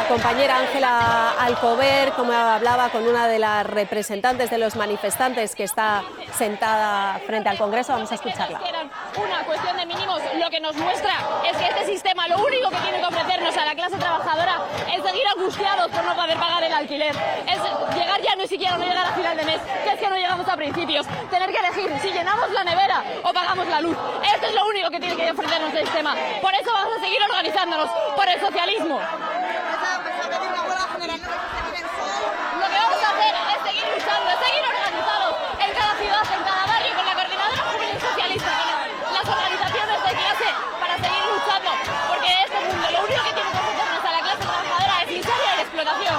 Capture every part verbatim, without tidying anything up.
compañera Ángela Alcover, como hablaba con una de las representantes de los manifestantes que está sentada frente al Congreso. Vamos a escucharla. Una cuestión de mínimos, lo que nos muestra es que este sistema lo único que tiene que ofrecernos a la clase trabajadora es seguir angustiados por no poder pagar el alquiler, es llegar ya no siquiera no llegar a final de mes, que es que no llegamos a principios, tener que elegir si llenamos la nevera o pagamos la luz. Esto es lo único que tiene que ofrecernos el sistema. Por eso vamos a seguir organizándonos por el socialismo. Lo que vamos a hacer es seguir luchando, es seguir organizados en cada ciudad, en cada barrio, con la Coordinadora Juvenil Socialista, con las organizaciones de clase, para seguir luchando, porque este mundo lo único que tiene que ofrecernos a la clase trabajadora es miseria y explotación.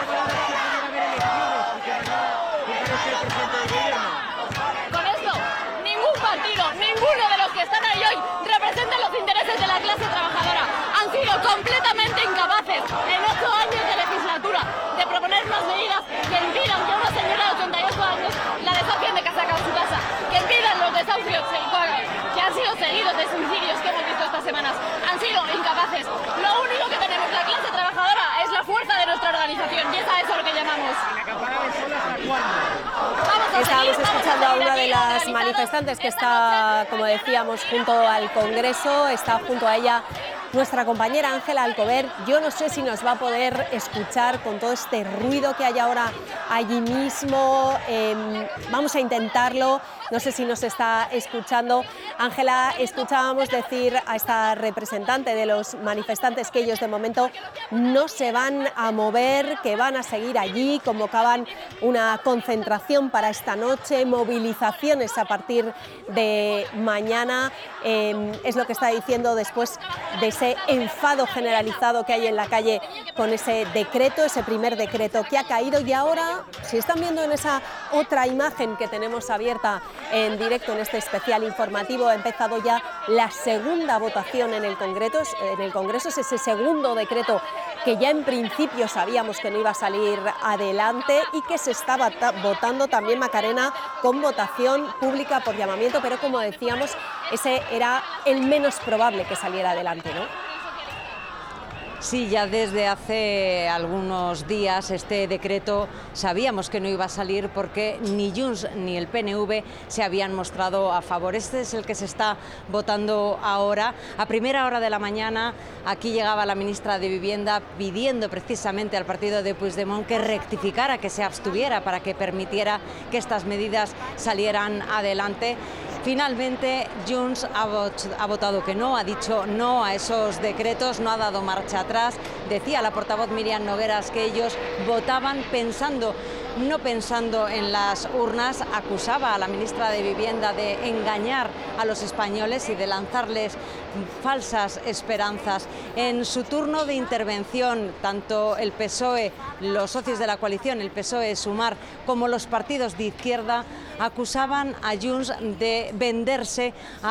Con esto, ningún partido, ninguno de los que están ahí hoy representa los intereses de la clase trabajadora. Han sido completamente incapaces en ocho años de legislatura de proponer unas medidas que impidan que una señora de ochenta y ocho años la desafíen de casa a su casa, que impidan los desahucios que han sido seguidos de suicidios que hemos visto estas semanas. Han sido incapaces. Lo único que tenemos la clase trabajadora es la fuerza de nuestra organización y es a eso lo que llamamos. Estábamos escuchando a una de las manifestantes que está, como decíamos, junto al Congreso. Está junto a ella nuestra compañera Ángela Alcover. Yo no sé si nos va a poder escuchar con todo este ruido que hay ahora allí mismo. Eh, vamos a intentarlo. No sé si nos está escuchando. Ángela, escuchábamos decir a esta representante de los manifestantes que ellos de momento no se van a mover, que van a seguir allí. Convocaban una concentración para esta noche, movilizaciones a partir de mañana. Eh, es lo que está diciendo después de ese enfado generalizado que hay en la calle con ese decreto, ese primer decreto que ha caído. Y ahora, si están viendo en esa otra imagen que tenemos abierta en directo en este especial informativo, ha empezado ya la segunda votación en el Congreso. En el Congreso es ese segundo decreto que ya en principio sabíamos que no iba a salir adelante y que se estaba votando también, Macarena, con votación pública por llamamiento, pero como decíamos, ese era el menos probable que saliera adelante, ¿no? Sí, ya desde hace algunos días este decreto sabíamos que no iba a salir porque ni Junts ni el P N V se habían mostrado a favor. Este es el que se está votando ahora. A primera hora de la mañana aquí llegaba la ministra de Vivienda pidiendo precisamente al partido de Puigdemont que rectificara, que se abstuviera para que permitiera que estas medidas salieran adelante. Finalmente, Junts ha votado que no, ha dicho no a esos decretos, no ha dado marcha atrás. Decía la portavoz Miriam Nogueras que ellos votaban pensando, no pensando en las urnas. Acusaba a la ministra de Vivienda de engañar a los españoles y de lanzarles falsas esperanzas. En su turno de intervención, tanto el P S O E, los socios de la coalición, el P S O E, Sumar, como los partidos de izquierda, acusaban a Junts de venderse a